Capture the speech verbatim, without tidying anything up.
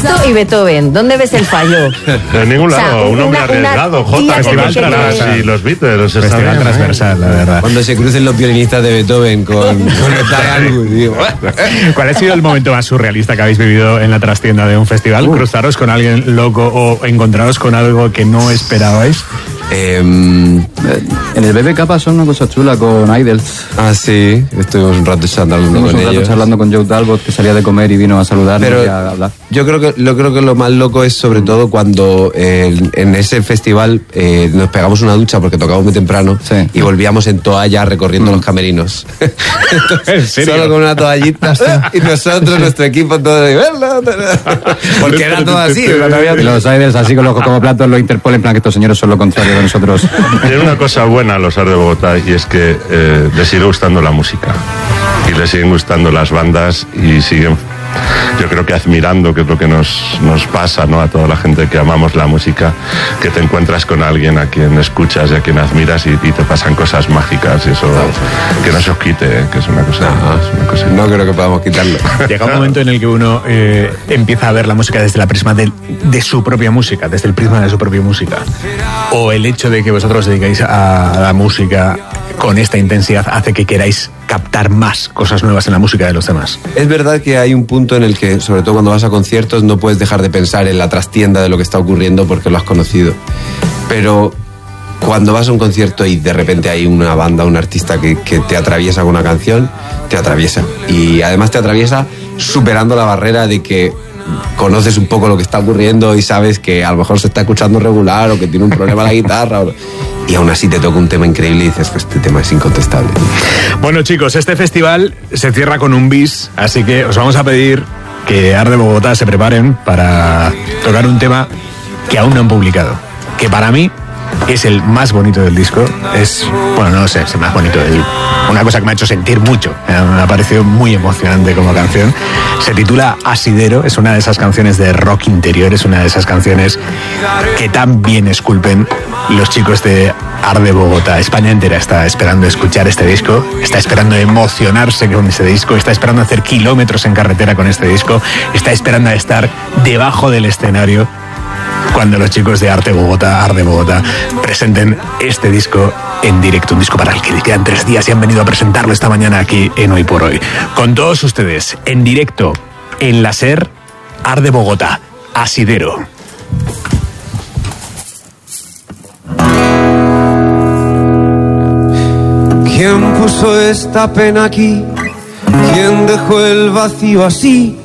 Esto y Beethoven, ¿dónde ves el fallo? En ningún lado, o sea, un hombre arriesgado, Jota, Festival que y los Beatles. Festival transversal, la verdad. Cuando se crucen los violinistas de Beethoven con, con el digo. ¿Cuál ha sido el momento más surrealista que habéis vivido en la trastienda de un festival? Uh. ¿Cruzaros con alguien loco o encontraros con algo que no esperabais? Eh, en el B B K pasó una cosa chula con Idols. Ah, sí, estuvimos un rato charlando estuvimos con un rato ellos. charlando con Joe Talbot, que salía de comer y vino a saludarnos. Pero y a hablar. Yo creo que lo creo que lo más loco es sobre mm. todo cuando eh, en ese festival eh, nos pegamos una ducha porque tocamos muy temprano sí. y volvíamos en toalla recorriendo mm. los camerinos. Entonces, ¿en serio? Solo con una toallita y nosotros, nuestro equipo, todo de... porque era todo así. Y los Idols así con los como platos lo Interpol en plan que estos señores son lo contrario de nosotros. Tiene una cosa buena a los Art de Bogotá y es que eh, les sigue gustando la música y les siguen gustando las bandas y siguen, yo creo que admirando, que es lo que nos, nos pasa, ¿no? A toda la gente que amamos la música, que te encuentras con alguien a quien escuchas y a quien admiras y, y te pasan cosas mágicas y eso que no se os quite, ¿eh? Que es una cosa, no, es una cosa no creo que podamos quitarlo. Llega un momento en el que uno eh, empieza a ver la música desde la prisma de, de su propia música, desde el prisma de su propia música, o el hecho de que vosotros dedicáis a la música con esta intensidad hace que queráis captar más cosas nuevas en la música de los demás. Es verdad que hay un punto en el que, sobre todo cuando vas a conciertos, no puedes dejar de pensar en la trastienda de lo que está ocurriendo porque lo has conocido. Pero cuando vas a un concierto y de repente hay una banda, un artista que, que te atraviesa con una canción, te atraviesa. Y además te atraviesa superando la barrera de que conoces un poco lo que está ocurriendo y sabes que a lo mejor se está escuchando regular o que tiene un problema la guitarra o... y aún así te toca un tema increíble y dices, pues este tema es incontestable. Bueno, chicos, este festival se cierra con un bis, así que os vamos a pedir que Art de Bogotá se preparen para tocar un tema que aún no han publicado, que para mí es el más bonito del disco. Es, bueno, no lo sé, es el más bonito del... Una cosa que me ha hecho sentir mucho, me ha parecido muy emocionante como canción. Se titula Asidero, es una de esas canciones de rock interior, es una de esas canciones que tan bien esculpen los chicos de Art de Bogotá. España entera está esperando escuchar este disco, está esperando emocionarse con este disco, está esperando hacer kilómetros en carretera con este disco, está esperando a estar debajo del escenario cuando los chicos de Art de Bogotá, Art de Bogotá presenten este disco en directo, un disco para el que quedan tres días y han venido a presentarlo esta mañana aquí en Hoy por Hoy. Con todos ustedes, en directo, en la SER, Art de Bogotá, Asidero. ¿Quién puso esta pena aquí? ¿Quién dejó el vacío así?